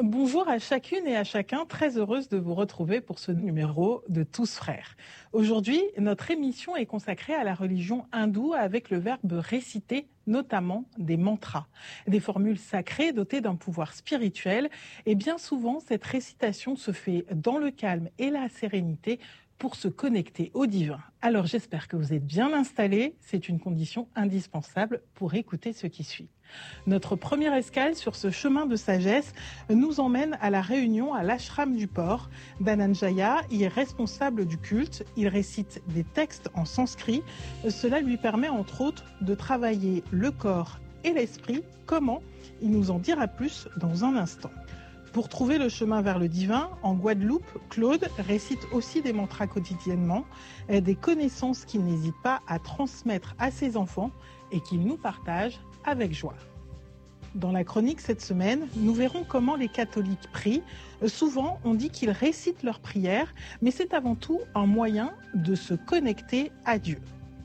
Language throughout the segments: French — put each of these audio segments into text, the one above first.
Bonjour à chacune et à chacun, très heureuse de vous retrouver pour ce numéro de Tous Frères. Aujourd'hui, notre émission est consacrée à la religion hindoue avec le verbe réciter, notamment des mantras, des formules sacrées dotées d'un pouvoir spirituel. Et bien souvent, cette récitation se fait dans le calme et la sérénité pour se connecter au divin. Alors j'espère que vous êtes bien installés, c'est une condition indispensable pour écouter ce qui suit. Notre première escale sur ce chemin de sagesse nous emmène à la réunion à l'ashram du port. Dhananjaya y est responsable du culte. Il récite des textes en sanskrit. Cela lui permet entre autres de travailler le corps et l'esprit. Comment ? Il nous en dira plus dans un instant. Pour trouver le chemin vers le divin, en Guadeloupe, Claude récite aussi des mantras quotidiennement, des connaissances qu'il n'hésite pas à transmettre à ses enfants et qu'il nous partage avec joie. Dans la chronique cette semaine, nous verrons comment les catholiques prient. Souvent, on dit qu'ils récitent leurs prières, mais c'est avant tout un moyen de se connecter à Dieu.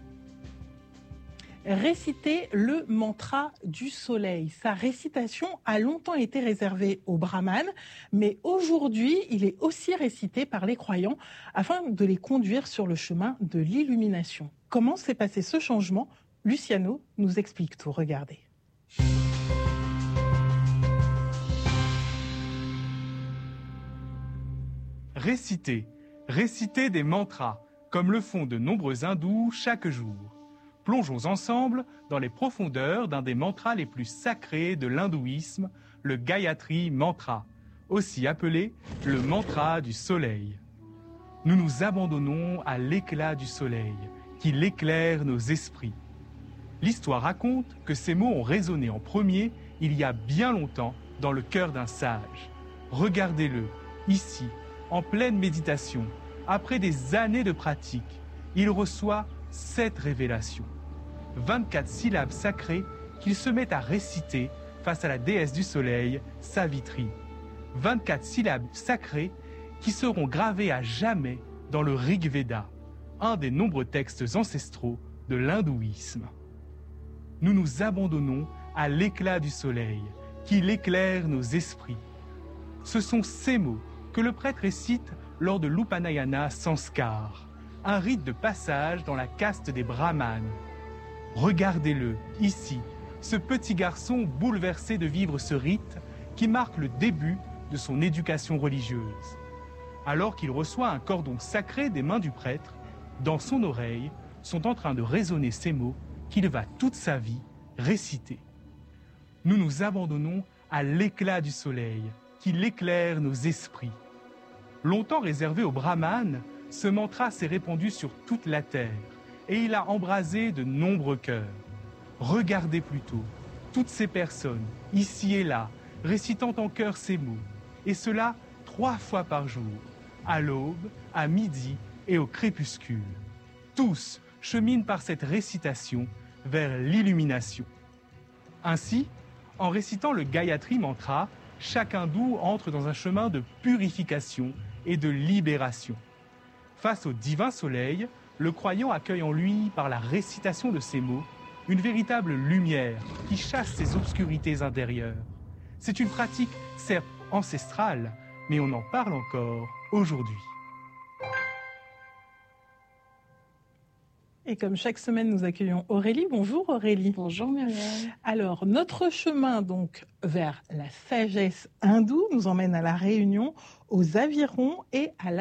Réciter le mantra du soleil. Sa récitation a longtemps été réservée aux brahmanes, mais aujourd'hui, il est aussi récité par les croyants afin de les conduire sur le chemin de l'illumination. Comment s'est passé ce changement ? Luciano nous explique tout. Regardez. Réciter des mantras, comme le font de nombreux hindous chaque jour. Plongeons ensemble dans les profondeurs d'un des mantras les plus sacrés de l'hindouisme, le Gayatri Mantra, aussi appelé le mantra du soleil. Nous nous abandonnons à l'éclat du soleil, qui éclaire nos esprits. L'histoire raconte que ces mots ont résonné en premier il y a bien longtemps dans le cœur d'un sage. Regardez-le, ici, en pleine méditation, après des années de pratique, il reçoit cette révélation. 24 syllabes sacrées qu'il se met à réciter face à la déesse du soleil, Savitri. 24 syllabes sacrées qui seront gravées à jamais dans le Rig Veda, un des nombreux textes ancestraux de l'hindouisme. Nous nous abandonnons à l'éclat du soleil qui éclaire nos esprits. Ce sont ces mots que le prêtre récite lors de l'Upanayana Sanskar, un rite de passage dans la caste des brahmanes. Regardez-le, ici, ce petit garçon bouleversé de vivre ce rite qui marque le début de son éducation religieuse. Alors qu'il reçoit un cordon sacré des mains du prêtre, dans son oreille sont en train de résonner ces mots qu'il va toute sa vie réciter. Nous nous abandonnons à l'éclat du soleil qui éclaire nos esprits. Longtemps réservé aux brahmanes, ce mantra s'est répandu sur toute la terre et il a embrasé de nombreux cœurs. Regardez plutôt toutes ces personnes, ici et là, récitant en chœur ces mots, et cela 3 fois par jour, à l'aube, à midi et au crépuscule. Tous cheminent par cette récitation vers l'illumination. Ainsi, en récitant le Gayatri Mantra, chaque hindou entre dans un chemin de purification et de libération. Face au divin soleil, le croyant accueille en lui, par la récitation de ces mots, une véritable lumière qui chasse ses obscurités intérieures. C'est une pratique, certes ancestrale, mais on en parle encore aujourd'hui. Et comme chaque semaine, nous accueillons Aurélie. Bonjour Aurélie. Bonjour Myriam. Alors, notre chemin donc vers la sagesse hindoue nous emmène à la Réunion, aux avirons et à la